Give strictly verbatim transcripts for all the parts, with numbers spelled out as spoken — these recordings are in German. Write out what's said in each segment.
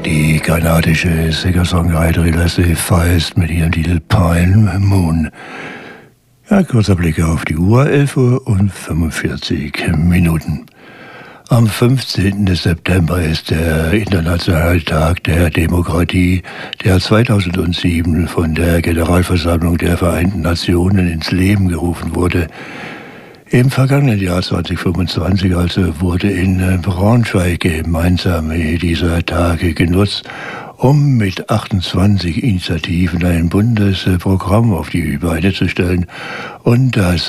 die kanadische Singer-Songwriterin Leslie Feist mit ihrem Titel Pine Moon. Ja, kurzer Blick auf die Uhr, elf Uhr und fünfundvierzig Minuten. Am fünfzehnten September ist der Internationale Tag der Demokratie, der zweitausendsieben von der Generalversammlung der Vereinten Nationen ins Leben gerufen wurde. Im vergangenen Jahr zweitausendfünfundzwanzig also wurde in Braunschweig gemeinsam dieser Tage genutzt, um mit achtundzwanzig Initiativen ein Bundesprogramm auf die Beine zu stellen und das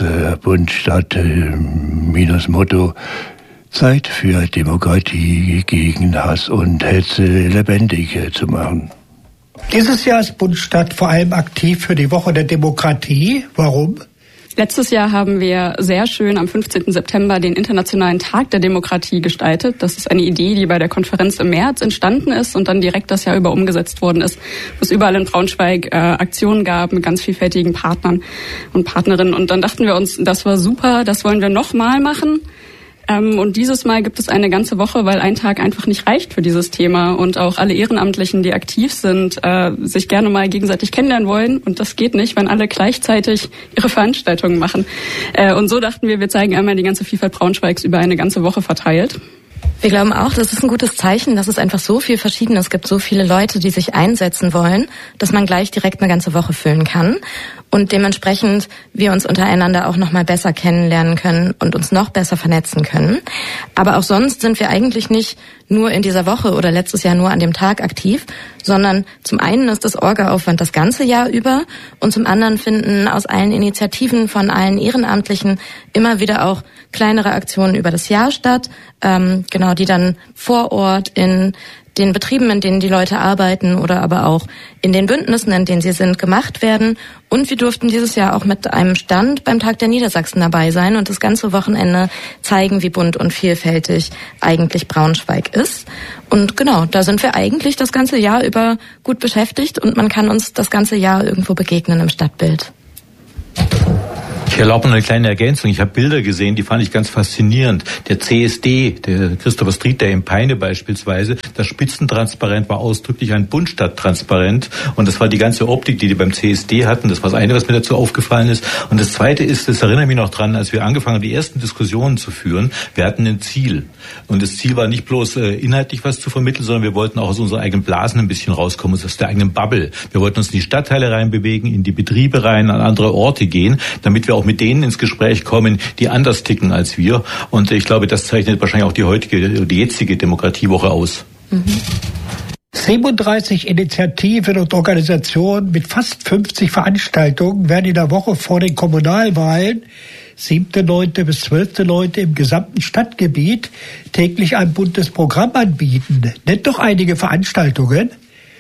Bund-Stadt-Motto Zeit für Demokratie gegen Hass und Hetze lebendig zu machen. Dieses Jahr ist Bund-Stadt vor allem aktiv für die Woche der Demokratie. Warum? Letztes Jahr haben wir sehr schön am fünfzehnten September den Internationalen Tag der Demokratie gestaltet. Das ist eine Idee, die bei der Konferenz im März entstanden ist und dann direkt das Jahr über umgesetzt worden ist, wo es überall in Braunschweig äh, Aktionen gab mit ganz vielfältigen Partnern und Partnerinnen. Und dann dachten wir uns, das war super, das wollen wir nochmal machen. Ähm, und dieses Mal gibt es eine ganze Woche, weil ein Tag einfach nicht reicht für dieses Thema und auch alle Ehrenamtlichen, die aktiv sind, äh, sich gerne mal gegenseitig kennenlernen wollen. Und das geht nicht, wenn alle gleichzeitig ihre Veranstaltungen machen. Äh, und so dachten wir, wir zeigen einmal die ganze Vielfalt Braunschweigs über eine ganze Woche verteilt. Wir glauben auch, das ist ein gutes Zeichen, dass es einfach so viel Verschiedenes gibt, so viele Leute, die sich einsetzen wollen, dass man gleich direkt eine ganze Woche füllen kann. Und dementsprechend wir uns untereinander auch noch mal besser kennenlernen können und uns noch besser vernetzen können. Aber auch sonst sind wir eigentlich nicht nur in dieser Woche oder letztes Jahr nur an dem Tag aktiv, sondern zum einen ist das Orga-Aufwand das ganze Jahr über und zum anderen finden aus allen Initiativen von allen Ehrenamtlichen immer wieder auch kleinere Aktionen über das Jahr statt, ähm, genau, die dann vor Ort in den Betrieben, in denen die Leute arbeiten oder aber auch in den Bündnissen, in denen sie sind, gemacht werden. Und wir durften dieses Jahr auch mit einem Stand beim Tag der Niedersachsen dabei sein und das ganze Wochenende zeigen, wie bunt und vielfältig eigentlich Braunschweig ist. Und genau, da sind wir eigentlich das ganze Jahr über gut beschäftigt und man kann uns das ganze Jahr irgendwo begegnen im Stadtbild. Ich erlaube noch eine kleine Ergänzung. Ich habe Bilder gesehen, die fand ich ganz faszinierend. Der C S D, der Christopher Street, der in Peine beispielsweise, das Spitzentransparent war ausdrücklich ein Bundstadttransparent. Und das war die ganze Optik, die die beim C S D hatten. Das war das eine, was mir dazu aufgefallen ist. Und das zweite ist, das erinnere mich noch dran, als wir angefangen haben, die ersten Diskussionen zu führen, wir hatten ein Ziel. Und das Ziel war nicht bloß äh, inhaltlich was zu vermitteln, sondern wir wollten auch aus unserer eigenen Blasen ein bisschen rauskommen, aus der eigenen Bubble. Wir wollten uns in die Stadtteile reinbewegen, in die Betriebe rein, an andere Orte gehen, damit wir auch mit denen ins Gespräch kommen, die anders ticken als wir. Und ich glaube, das zeichnet wahrscheinlich auch die heutige, die jetzige Demokratiewoche aus. Mhm. siebenunddreißig Initiativen und Organisationen mit fast fünfzig Veranstaltungen werden in der Woche vor den Kommunalwahlen siebten neunten bis zwölften neunten im gesamten Stadtgebiet täglich ein buntes Programm anbieten. Nennt doch einige Veranstaltungen.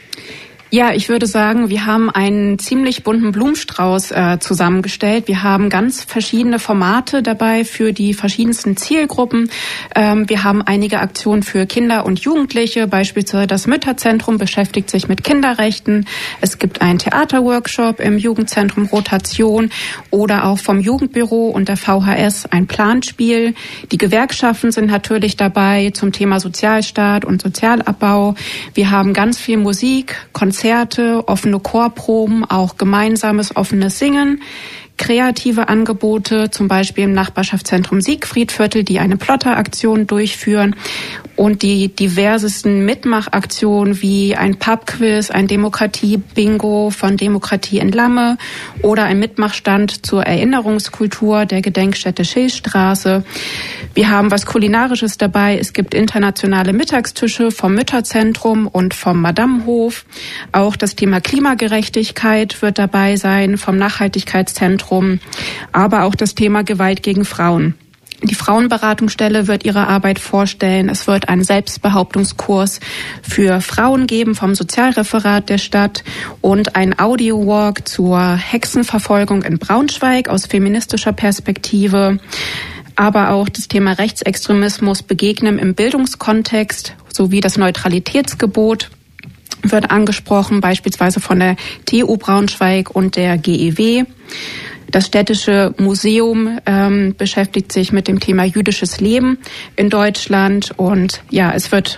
Ja, ich würde sagen, wir haben einen ziemlich bunten Blumenstrauß äh, zusammengestellt. Wir haben ganz verschiedene Formate dabei für die verschiedensten Zielgruppen. Ähm, wir haben einige Aktionen für Kinder und Jugendliche. Beispielsweise das Mütterzentrum beschäftigt sich mit Kinderrechten. Es gibt einen Theaterworkshop im Jugendzentrum Rotation oder auch vom Jugendbüro und der V H S ein Planspiel. Die Gewerkschaften sind natürlich dabei zum Thema Sozialstaat und Sozialabbau. Wir haben ganz viel Musik, Konzerte, Konzerte, offene Chorproben, auch gemeinsames offenes Singen, kreative Angebote, zum Beispiel im Nachbarschaftszentrum Siegfriedviertel, die eine Plotter-Aktion durchführen und die diversesten Mitmachaktionen wie ein Pubquiz, ein Demokratie-Bingo von Demokratie in Lamme oder ein Mitmachstand zur Erinnerungskultur der Gedenkstätte Schillstraße. Wir haben was Kulinarisches dabei. Es gibt internationale Mittagstische vom Mütterzentrum und vom Madamhof. Auch das Thema Klimagerechtigkeit wird dabei sein vom Nachhaltigkeitszentrum, aber auch das Thema Gewalt gegen Frauen. Die Frauenberatungsstelle wird ihre Arbeit vorstellen. Es wird einen Selbstbehauptungskurs für Frauen geben vom Sozialreferat der Stadt und ein Audio-Walk zur Hexenverfolgung in Braunschweig aus feministischer Perspektive. Aber auch das Thema Rechtsextremismus begegnen im Bildungskontext sowie das Neutralitätsgebot wird angesprochen, beispielsweise von der T U Braunschweig und der G E W. Das Städtische Museum ähm, beschäftigt sich mit dem Thema jüdisches Leben in Deutschland und ja, es wird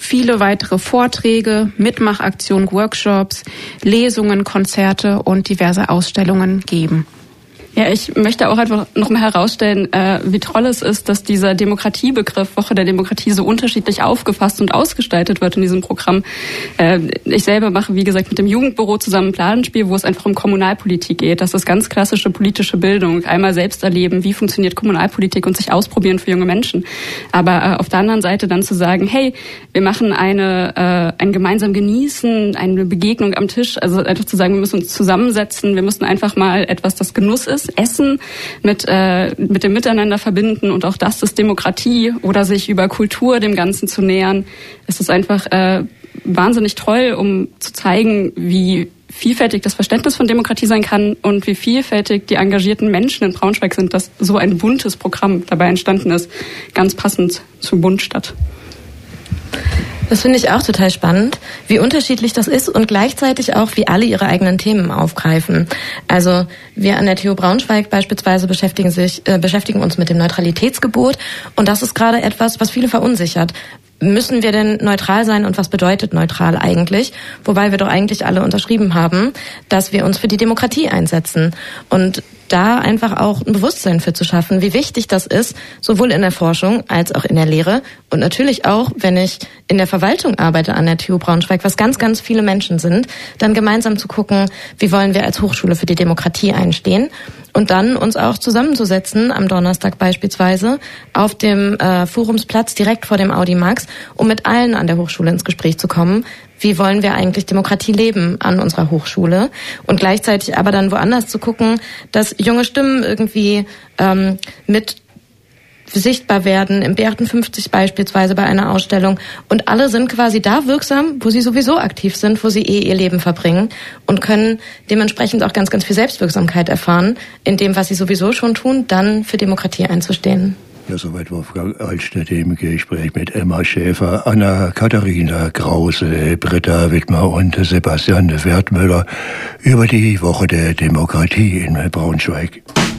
viele weitere Vorträge, Mitmachaktionen, Workshops, Lesungen, Konzerte und diverse Ausstellungen geben. Ja, ich möchte auch einfach noch mal herausstellen, äh, wie toll es ist, dass dieser Demokratiebegriff Woche der Demokratie so unterschiedlich aufgefasst und ausgestaltet wird in diesem Programm. Äh, ich selber mache, wie gesagt, mit dem Jugendbüro zusammen ein Planspiel, wo es einfach um Kommunalpolitik geht. Das ist ganz klassische politische Bildung. Einmal selbst erleben, wie funktioniert Kommunalpolitik und sich ausprobieren für junge Menschen. Aber äh, auf der anderen Seite dann zu sagen, hey, wir machen eine, äh, ein gemeinsam Genießen, eine Begegnung am Tisch. Also einfach zu sagen, wir müssen uns zusammensetzen, wir müssen einfach mal etwas, das Genuss ist, Essen mit äh, mit dem Miteinander verbinden, und auch das ist Demokratie, oder sich über Kultur dem Ganzen zu nähern. Es ist einfach äh, wahnsinnig toll, um zu zeigen, wie vielfältig das Verständnis von Demokratie sein kann und wie vielfältig die engagierten Menschen in Braunschweig sind, dass so ein buntes Programm dabei entstanden ist, ganz passend zu Bundstadt. Das finde ich auch total spannend, wie unterschiedlich das ist und gleichzeitig auch, wie alle ihre eigenen Themen aufgreifen. Also wir an der T U Braunschweig beispielsweise beschäftigen sich äh, beschäftigen uns mit dem Neutralitätsgebot, und das ist gerade etwas, was viele verunsichert. Müssen wir denn neutral sein, und was bedeutet neutral eigentlich? Wobei wir doch eigentlich alle unterschrieben haben, dass wir uns für die Demokratie einsetzen. Und da einfach auch ein Bewusstsein für zu schaffen, wie wichtig das ist, sowohl in der Forschung als auch in der Lehre. Und natürlich auch, wenn ich in der Verwaltung arbeite an der T U Braunschweig, was ganz, ganz viele Menschen sind, dann gemeinsam zu gucken, wie wollen wir als Hochschule für die Demokratie einstehen. Und dann uns auch zusammenzusetzen, am Donnerstag beispielsweise, auf dem äh, Forumsplatz direkt vor dem Audimax, um mit allen an der Hochschule ins Gespräch zu kommen. Wie wollen wir eigentlich Demokratie leben an unserer Hochschule? Und gleichzeitig aber dann woanders zu gucken, dass junge Stimmen irgendwie ähm, mit sichtbar werden, im B achtundfünfzig beispielsweise bei einer Ausstellung. Und alle sind quasi da wirksam, wo sie sowieso aktiv sind, wo sie eh ihr Leben verbringen, und können dementsprechend auch ganz, ganz viel Selbstwirksamkeit erfahren, in dem, was sie sowieso schon tun, dann für Demokratie einzustehen. Ja, soweit Wolfgang Altstädt im Gespräch mit Emma Schäfer, Anna Katharina Krause, Britta Wittmer und Sebastian Wertmüller über die Woche der Demokratie in Braunschweig.